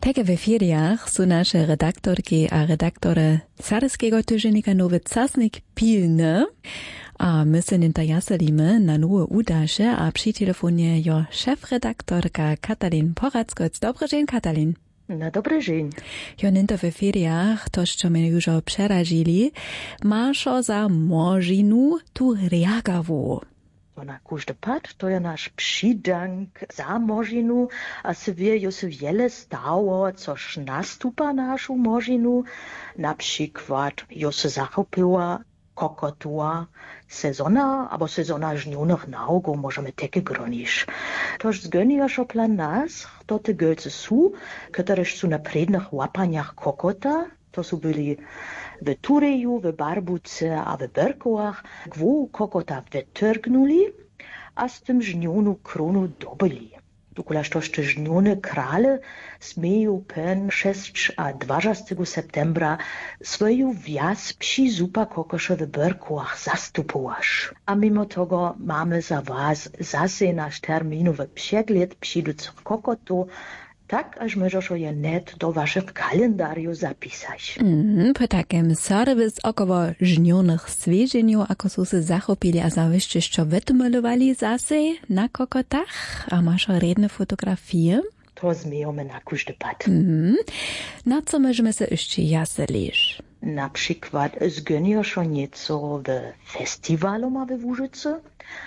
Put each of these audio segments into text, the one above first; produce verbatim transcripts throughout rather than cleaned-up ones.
Takie w feriach są nasze redaktorki a redaktory Sarskiego tygodnika Nowy Czasnik pilne, a my się ninta jaselimy na nowe udasze, a przy telefonie jo szefredaktorka Katalin Porackoc. Dobry dzień, Katalin. Na dobry dzień. Jo ninta w feriach, to co mnie już przerażili, maszo za możinu tu reagawu. Na każdy pad to je nasz przydank za możinu, a se wie jo se wiele stało, coż nastupa naszą możinu. Na przykład jo se zachopiła kokotua sezona, albo sezona żnionych naugów, możemy takie gronić. Toż zgoniła szo plan nas, to te gölce su, które są na prednych łapaniach kokota, to są byli w Tureju, w Barbuce a w Berkołach, gwu kokota wytrgnuli, a z tym żnionu kronu dobyli. Tukulaż toż te żnione krale smieją pen sześć a dwudziestego septembra swoją wjazd przy zupa kokosze w Berkołach zastupowasz. A mimo tego mamy za was zase nasz terminowy przegląd przyjducych kokotów, tak, aż możesz je net do waszych kalendariów zapisać. Mm, po takim serwis około żnionych zwierzeniów, ako są się zachopili a zawiście jeszcze wytmolowali zase na kokotach, a masz redne fotografie? To zmiejemy na każdy pad. Mm, na co możemy się jeszcze jaselić? Na przykład zgonisz nieco w festiwalu ma we Łużycy,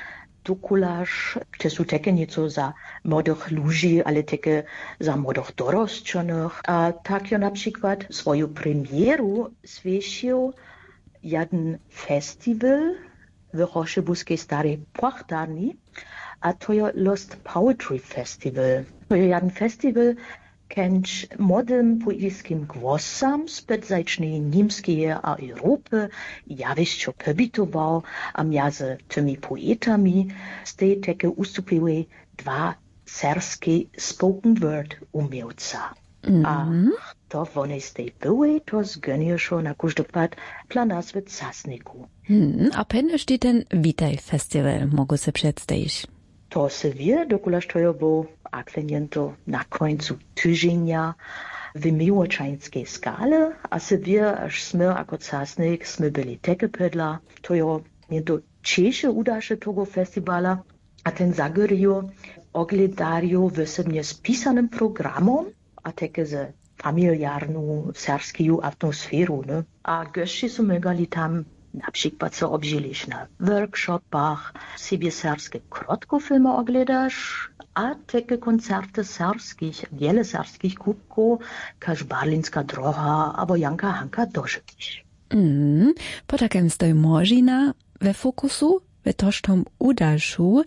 tukulaż, te są takie nieco za młodych ludzi, ale takie za młodych dorosłych. A tak ja na przykład swoją premieru zwiesił jeden festiwal w Choszybuskiej Starej Płachtarni, a to jest Lost Poetry Festival. To jest jeden festiwal, kęć młodym poetyckim głosam z podzajcznej niemskiej a Europy jawiście pobytował, a między tymi poetami z tej takie ustupiły dwa serskie spoken word umiejca. Mm-hmm. A to one z tej były, to zgonisz na każdy pad dla nas w Czasniku. Hmm, a pewnie steht ten Witaj Festival, mogę się przedstawić. To se wie, dokulaż to je był akweniento na końcu tygodnia w miłoczańskiej skale, a se wie, aż sme jako Czasnik, sme byli takie pedla, to je niento ciesze udasze tego festiwala, a ten zagorijo ogledarijo wysobnie spisanym programom, a takie ze familiarną, serską atmosferą, ne? A gości są megali tam na przykład co obżyliś na workshopach, sobie serskie krótkofilmy oglądasz, a takie koncerty serskich, wiele serskich kubków, każ Barlinska droga, albo Janka Hanka dożyć. Mm, po takim stoi możina we fokusu, we tożtom udaszu,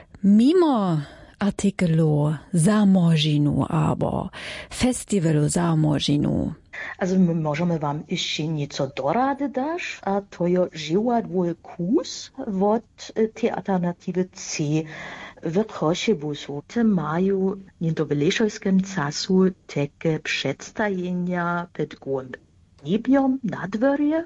mimo artikelu za możinu, albo festiwalu za możinu. Also my możemy wam jeszcze nieco dorady dać, a to jest żyła dwój kus od tej alternatywy C w Choszybusu. Te mają nie do wyleszojskim czasu takie przedstawienia pod gołym niebiem na dworze,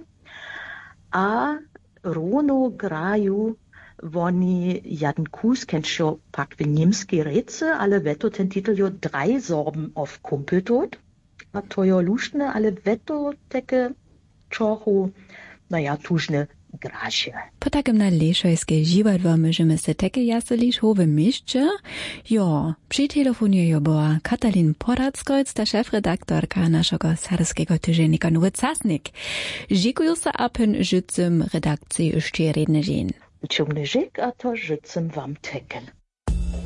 a równo grają oni jeden kus, kęcio pak w niemskiej rece, ale weto ten tytuł jo drei Sorben auf Kumpeltod. A to je luštne, ale veto takie trochu, naja, tužne graše. Po takim na lešojske živadvo możemy se takie jaseliš hove mišće. Jo, przy telefonie jo była Katalin Porackoc, ta szefredaktorka naszego Sarskiego tygodnika Nowy Czasnik. Dziękuję za apen życem redakcji jeszcze redny dzień. Ciągny żyk, a to życem wam teken.